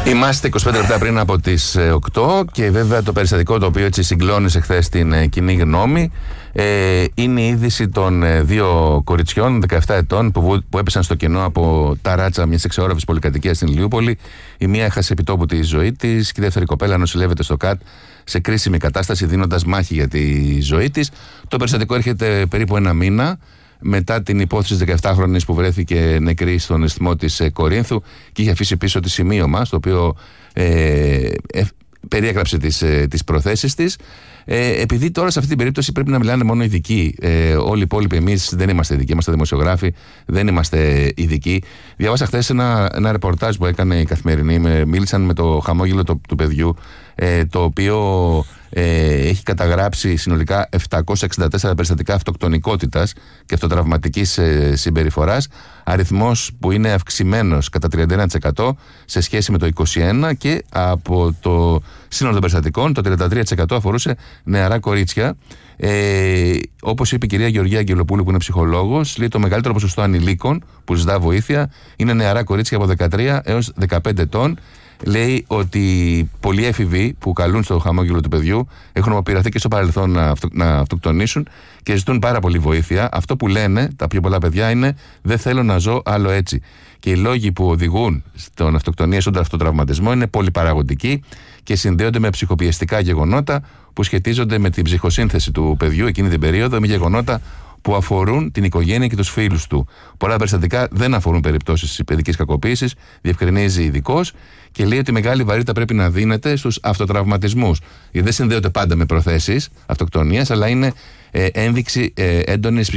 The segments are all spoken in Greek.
Είμαστε 25 λεπτά πριν από τις 8 και βέβαια το περιστατικό το οποίο έτσι συγκλώνησε χθες την κοινή γνώμη είναι η είδηση των δύο κοριτσιών 17 ετών που έπεσαν στο κενό από τα ράτσα μιας εξαόραφης πολυκατοικίας στην Ηλιούπολη. Η μία έχασε επιτόπου τη ζωή της και η δεύτερη κοπέλα νοσηλεύεται στο ΚΑΤ σε κρίσιμη κατάσταση, δίνοντας μάχη για τη ζωή της. Το περιστατικό έρχεται περίπου ένα μήνα μετά την υπόθεση της 17χρονης που βρέθηκε νεκρή στον ισθμό της Κορίνθου και είχε αφήσει πίσω τη σημείωμα στο οποίο περιέγραψε τις προθέσεις της. Επειδή τώρα σε αυτή την περίπτωση πρέπει να μιλάνε μόνο ειδικοί, όλοι οι υπόλοιποι εμείς δεν είμαστε ειδικοί, είμαστε δημοσιογράφοι, δεν είμαστε ειδικοί. Διάβασα χθες ένα ρεπορτάζ που έκανε η Καθημερινή, μίλησαν με το χαμόγελο του παιδιού, το οποίο έχει καταγράψει συνολικά 764 περιστατικά αυτοκτονικότητας και αυτοτραυματικής συμπεριφοράς, αριθμός που είναι αυξημένος κατά 31% σε σχέση με το 2021, και από το σύνολο των περιστατικών το 33% αφορούσε νεαρά κορίτσια. Όπως είπε η κυρία Γεωργία Αγγελοπούλου, που είναι ψυχολόγος, λέει το μεγαλύτερο ποσοστό ανηλίκων που ζητά βοήθεια είναι νεαρά κορίτσια από 13 έως 15 ετών. Λέει ότι πολλοί έφηβοι που καλούν στο χαμόγελο του παιδιού έχουν αποπειραθεί και στο παρελθόν να αυτοκτονήσουν και ζητούν πάρα πολύ βοήθεια. Αυτό που λένε τα πιο πολλά παιδιά είναι «δεν θέλω να ζω άλλο έτσι». Και οι λόγοι που οδηγούν στον αυτοκτονία, στον αυτοτραυματισμό, είναι πολυπαραγωγικοί και συνδέονται με ψυχοπιεστικά γεγονότα που σχετίζονται με την ψυχοσύνθεση του παιδιού εκείνη την περίοδο, με γεγονότα που αφορούν την οικογένεια και τους φίλους του. Πολλά περιστατικά δεν αφορούν περιπτώσεις παιδικής κακοποίησης, διευκρινίζει ειδικός, και λέει ότι μεγάλη βαρύτητα πρέπει να δίνεται στους αυτοτραυματισμούς. Γιατί δεν συνδέονται πάντα με προθέσεις αυτοκτονίας, αλλά είναι ένδειξη έντονης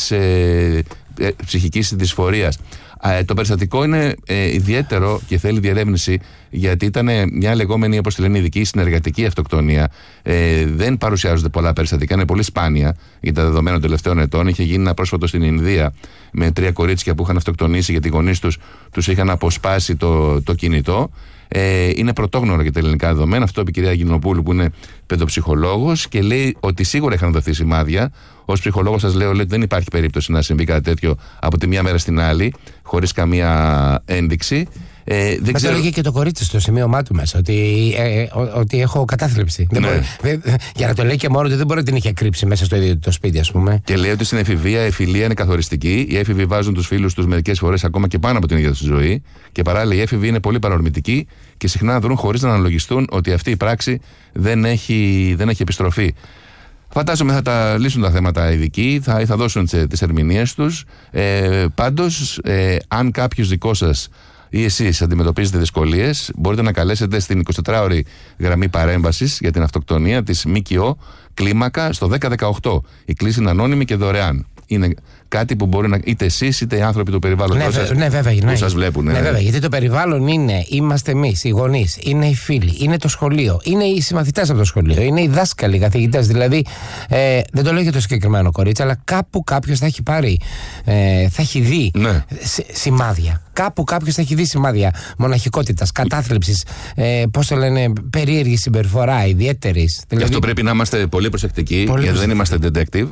ψυχικής δυσφορίας. Το περιστατικό είναι ιδιαίτερο και θέλει διερεύνηση, γιατί ήταν μια λεγόμενη, όπως τη λένε ειδική, συνεργατική αυτοκτονία. Δεν παρουσιάζονται πολλά περιστατικά, είναι πολύ σπάνια για τα δεδομένα των τελευταίων ετών. Είχε γίνει ένα πρόσφατο στην Ινδία με 3 κορίτσια που είχαν αυτοκτονήσει γιατί οι γονείς τους είχαν αποσπάσει το κινητό. Είναι πρωτόγνωρο για τα ελληνικά δεδομένα. Αυτό είπε η κυρία Αγγελοπούλου, που είναι παιδοψυχολόγος, και λέει ότι σίγουρα είχαν δοθεί σημάδια. Ως ψυχολόγος σας λέω ότι δεν υπάρχει περίπτωση να συμβεί κάτι τέτοιο από τη μία μέρα στην άλλη, χωρίς καμία ένδειξη. Δεν ξέρω... Το έλεγε και το κορίτσι στο σημείωμά του μέσα, ότι έχω κατάθλιψη. Ναι. Για να το λέει και μόνο ότι δεν μπορεί να την είχε κρύψει μέσα στο ίδιο το σπίτι, ας πούμε. Και λέει ότι στην εφηβεία η φιλία είναι καθοριστική. Οι έφηβοι βάζουν τους φίλους τους μερικές φορές ακόμα και πάνω από την ίδια τους ζωή. Και παράλληλα, οι έφηβοι είναι πολύ παρορμητικοί και συχνά δρουν χωρίς να αναλογιστούν ότι αυτή η πράξη δεν έχει επιστροφή. Φαντάζομαι θα τα λύσουν τα θέματα ειδικοί, θα δώσουν τις ερμηνείες τους. Πάντως, αν κάποιος δικό σας ή εσείς αντιμετωπίζετε δυσκολίες, μπορείτε να καλέσετε στην 24ωρη γραμμή παρέμβασης για την αυτοκτονία της ΜΚΟ κλίμακα στο 1018. Η κλήση είναι ανώνυμη και δωρεάν. Είναι κάτι που μπορεί να. Είτε εσείς είτε οι άνθρωποι του περιβάλλοντος σας που σας βλέπουν. Ναι, βέβαια, γιατί το περιβάλλον είμαστε εμείς, οι γονείς, είναι οι φίλοι, είναι το σχολείο, είναι οι συμμαθητές από το σχολείο, είναι οι δάσκαλοι, οι καθηγητές. Δηλαδή, δεν το λέω για το συγκεκριμένο κορίτσι, αλλά κάπου κάποιος θα έχει πάρει, θα έχει δει σημάδια. Κάπου κάποιος θα έχει δει σημάδια μοναχικότητας, κατάθλιψης, πώς το λένε, περίεργη συμπεριφορά, ιδιαίτερης. Γι' αυτό πρέπει να είμαστε πολύ προσεκτικοί, γιατί δεν είμαστε detective.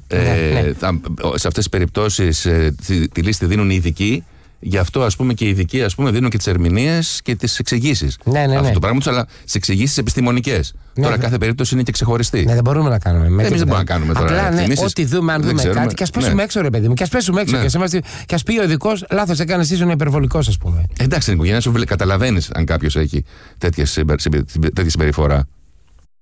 Σε αυτές τις περιπτώσεις τη λύση τη δίνουν οι ειδικοί. Γι' αυτό ας πούμε και οι ειδικοί δίνουν και τις ερμηνείες και τις εξηγήσεις. Αυτό το πράγμα τους, αλλά τις εξηγήσεις επιστημονικές. Τώρα κάθε περίπτωση είναι και ξεχωριστή. Ναι, δεν μπορούμε να κάνουμε. Εμείς δεν μπορούμε να κάνουμε τώρα. Απλά ό,τι δούμε, αν δούμε κάτι, και ας πέσουμε έξω, ρε παιδί μου, και ας πέσουμε έξω. Και ας πει ο ειδικός, λάθος έκανες, ήσουν υπερβολικός, ας πούμε. Εντάξει, στην οικογένεια σου καταλαβαίνεις αν κάποιος έχει τέτοια συμπεριφορά.